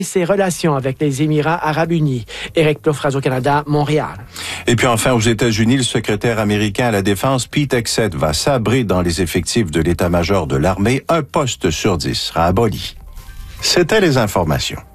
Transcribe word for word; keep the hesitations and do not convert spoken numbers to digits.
ses relations avec les Émirats arabes unis. Éric Plouffe, Radio-Canada, Montréal. Et puis enfin, aux États-Unis, le secrétaire américain à la Défense, Pete Hegseth, va sabrer dans les effectifs de l'état-major de l'armée. Un poste sur dix sera aboli. C'était les informations.